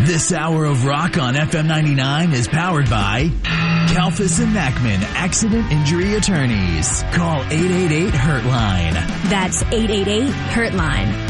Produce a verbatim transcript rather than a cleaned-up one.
This hour of rock on F M ninety-nine is powered by Kalfas and Mackman Accident Injury Attorneys. Call eight eight eight, hurt line. That's eight eight eight, hurt line.